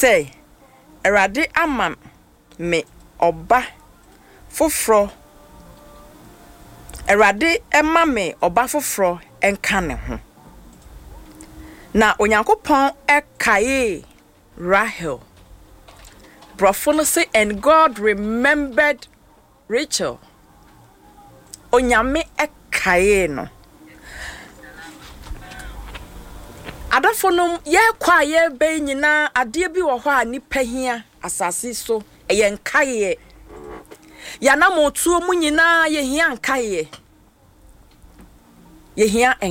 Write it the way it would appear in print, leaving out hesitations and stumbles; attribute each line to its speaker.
Speaker 1: say Erade ama me oba foforo Erade ema me oba foforo enka ne ho na onyankopon ekaye Rahel Brofo say and God remembered Rachel onyame ekaye no Adafonum ye kwa ye be nyina ade bi wo ho a nipa hia asase so ye nkaye ya na motuo mu nyina ye hia nkaye ye hia